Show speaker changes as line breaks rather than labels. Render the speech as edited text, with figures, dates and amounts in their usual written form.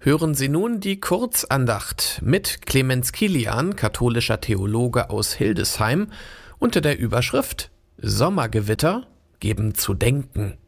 Hören Sie nun die Kurzandacht mit Clemens Kilian, katholischer Theologe aus Hildesheim, unter der Überschrift Sommergewitter geben zu denken.